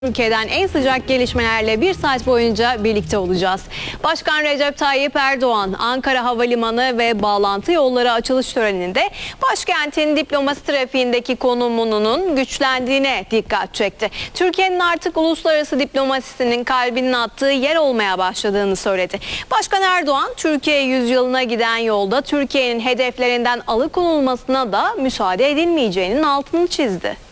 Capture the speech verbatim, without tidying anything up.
Ülkeden en sıcak gelişmelerle bir saat boyunca birlikte olacağız. Başkan Recep Tayyip Erdoğan, Ankara Havalimanı ve bağlantı yolları açılış töreninde başkentin diplomasi trafiğindeki konumunun güçlendiğine dikkat çekti. Türkiye'nin artık uluslararası diplomasisinin kalbinin attığı yer olmaya başladığını söyledi. Başkan Erdoğan, Türkiye yüzyılına giden yolda Türkiye'nin hedeflerinden alıkonulmasına da müsaade edilmeyeceğinin altını çizdi.